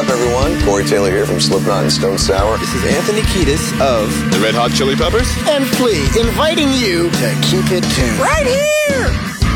up, everyone? Corey Taylor here from Slipknot and Stone Sour. This is Anthony Kiedis of the Red Hot Chili Peppers and Flea, inviting you to keep it tuned right here